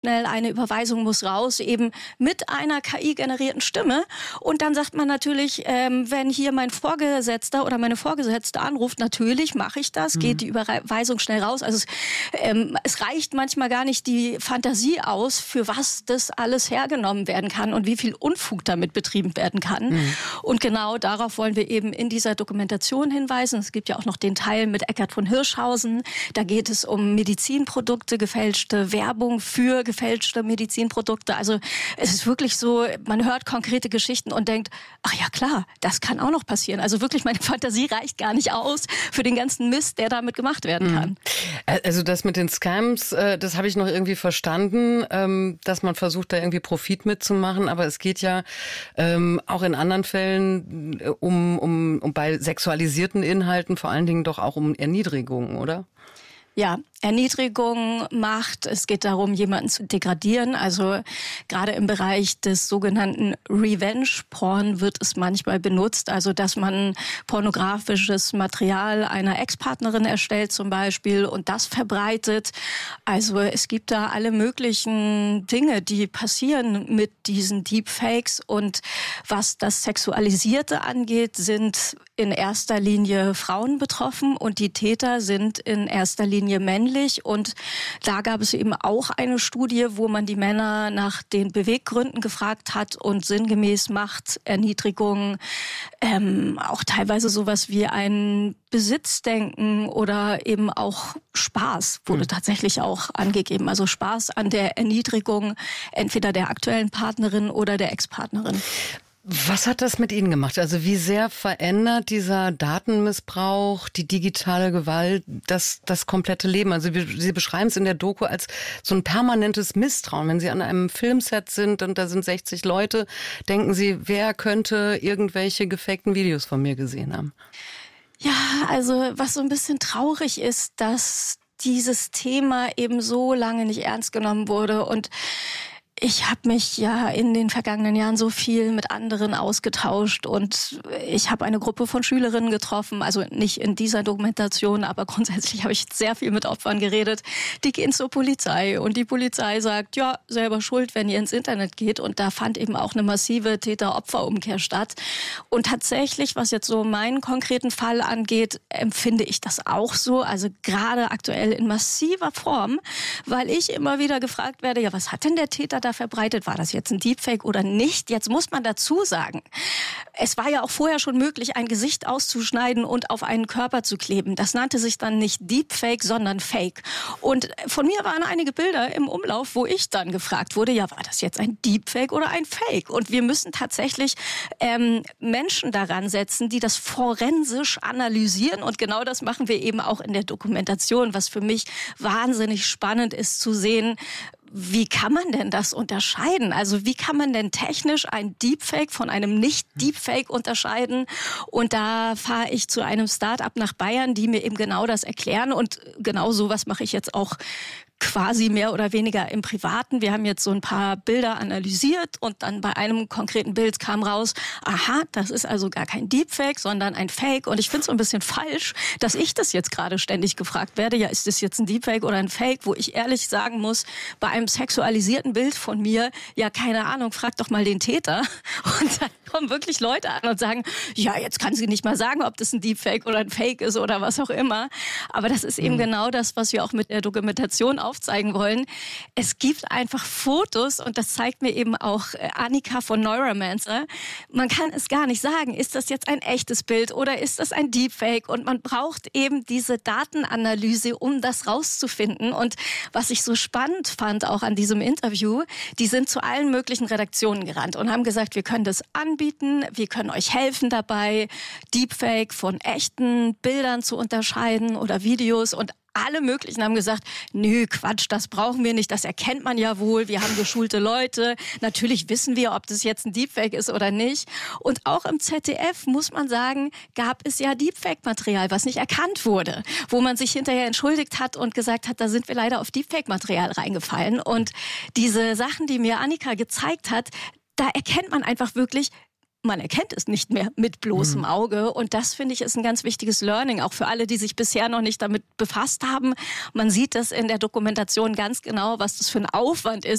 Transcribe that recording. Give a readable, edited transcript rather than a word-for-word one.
schnell, eine Überweisung muss raus, eben mit einer KI-generierten Stimme. Und dann sagt man natürlich, wenn hier mein Vorgesetzter oder meine Vorgesetzte anruft, natürlich mache ich das, geht die Überweisung schnell raus. Also es reicht manchmal gar nicht die Fantasie aus, für was das alles hergenommen werden kann und wie viel Unfug damit betrieben werden kann. Und genau darauf wollen wir eben in dieser Dokumentation hinweisen. Es gibt ja auch noch den Teil mit Eckart von Hirschhausen. Da geht es um Medizinprodukte, gefälschte Werbung für gefälschte Medizinprodukte. Also es ist wirklich so, man hört konkrete Geschichten und denkt, ach ja klar, das kann auch noch passieren. Also wirklich, meine Fantasie reicht gar nicht aus für den ganzen Mist, der damit gemacht werden kann. Also das mit den Scams, das habe ich noch irgendwie verstanden, dass man versucht, da irgendwie Profit mitzumachen. Aber es geht ja auch in anderen Fällen um bei sexualisierten Inhalten vor allen Dingen doch auch um Erniedrigung, oder? Ja, Erniedrigung, Macht. Es geht darum, jemanden zu degradieren. Also gerade im Bereich des sogenannten Revenge-Porn wird es manchmal benutzt. Also dass man pornografisches Material einer Ex-Partnerin erstellt zum Beispiel und das verbreitet. Also es gibt da alle möglichen Dinge, die passieren mit diesen Deepfakes. Und was das Sexualisierte angeht, sind in erster Linie Frauen betroffen und die Täter sind in erster Linie männlich. Und da gab es eben auch eine Studie, wo man die Männer nach den Beweggründen gefragt hat und sinngemäß Macht, Erniedrigung, auch teilweise sowas wie ein Besitzdenken oder eben auch Spaß wurde tatsächlich auch angegeben. Also Spaß an der Erniedrigung entweder der aktuellen Partnerin oder der Ex-Partnerin. Was hat das mit Ihnen gemacht? Also wie sehr verändert dieser Datenmissbrauch, die digitale Gewalt, das komplette Leben? Also Sie beschreiben es in der Doku als so ein permanentes Misstrauen. Wenn Sie an einem Filmset sind und da sind 60 Leute, denken Sie, wer könnte irgendwelche gefakten Videos von mir gesehen haben? Ja, also was so ein bisschen traurig ist, dass dieses Thema eben so lange nicht ernst genommen wurde und ich habe mich ja in den vergangenen Jahren so viel mit anderen ausgetauscht und ich habe eine Gruppe von Schülerinnen getroffen, also nicht in dieser Dokumentation, aber grundsätzlich habe ich sehr viel mit Opfern geredet. Die gehen zur Polizei und die Polizei sagt, ja, selber schuld, wenn ihr ins Internet geht. Und da fand eben auch eine massive Täter-Opfer-Umkehr statt. Und tatsächlich, was jetzt so meinen konkreten Fall angeht, empfinde ich das auch so, also gerade aktuell in massiver Form, weil ich immer wieder gefragt werde, ja, was hat denn der Täter da verbreitet? War das jetzt ein Deepfake oder nicht? Jetzt muss man dazu sagen, es war ja auch vorher schon möglich, ein Gesicht auszuschneiden und auf einen Körper zu kleben. Das nannte sich dann nicht Deepfake, sondern Fake. Und von mir waren einige Bilder im Umlauf, wo ich dann gefragt wurde, ja, war das jetzt ein Deepfake oder ein Fake? Und wir müssen tatsächlich Menschen daran setzen, die das forensisch analysieren. Und genau das machen wir eben auch in der Dokumentation, was für mich wahnsinnig spannend ist zu sehen, wie kann man denn das unterscheiden? Also wie kann man denn technisch ein Deepfake von einem Nicht-Deepfake unterscheiden? Und da fahre ich zu einem Start-up nach Bayern, die mir eben genau das erklären. Und genau sowas mache ich jetzt auch quasi mehr oder weniger im Privaten. Wir haben jetzt so ein paar Bilder analysiert und dann bei einem konkreten Bild kam raus, aha, das ist also gar kein Deepfake, sondern ein Fake. Und ich finde es so ein bisschen falsch, dass ich das jetzt gerade ständig gefragt werde, ja, ist das jetzt ein Deepfake oder ein Fake, wo ich ehrlich sagen muss, bei einem sexualisierten Bild von mir, ja, keine Ahnung, frag doch mal den Täter. Und dann kommen wirklich Leute an und sagen, ja, jetzt kann sie nicht mal sagen, ob das ein Deepfake oder ein Fake ist oder was auch immer. Aber das ist eben genau das, was wir auch mit der Dokumentation aufzeigen wollen. Es gibt einfach Fotos und das zeigt mir eben auch Annika von Neuromancer. Man kann es gar nicht sagen, ist das jetzt ein echtes Bild oder ist das ein Deepfake? Und man braucht eben diese Datenanalyse, um das rauszufinden. Und was ich so spannend fand auch an diesem Interview, die sind zu allen möglichen Redaktionen gerannt und haben gesagt, wir können das anbieten, wir können euch helfen dabei, Deepfake von echten Bildern zu unterscheiden oder Videos. Und alle möglichen haben gesagt, nö, Quatsch, das brauchen wir nicht, das erkennt man ja wohl, wir haben geschulte Leute, natürlich wissen wir, ob das jetzt ein Deepfake ist oder nicht. Und auch im ZDF, muss man sagen, gab es ja Deepfake-Material, was nicht erkannt wurde, wo man sich hinterher entschuldigt hat und gesagt hat, da sind wir leider auf Deepfake-Material reingefallen. Und diese Sachen, die mir Annika gezeigt hat, da erkennt man einfach wirklich, man erkennt es nicht mehr mit bloßem Auge. Und das, finde ich, ist ein ganz wichtiges Learning, auch für alle, die sich bisher noch nicht damit befasst haben. Man sieht das in der Dokumentation ganz genau, was das für ein Aufwand ist,